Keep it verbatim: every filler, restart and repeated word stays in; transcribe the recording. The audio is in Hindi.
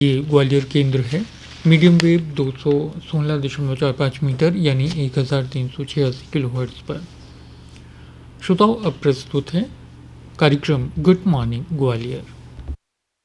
ये ग्वालियर केंद्र है। मीडियम वेव दो सौ सोलह दशमलव चार पाँच मीटर यानी एक हज़ार तीन सौ छियासी किलोहर्ट्ज़ पर। श्रोताओं, अब प्रस्तुत है कार्यक्रम गुड मॉर्निंग ग्वालियर।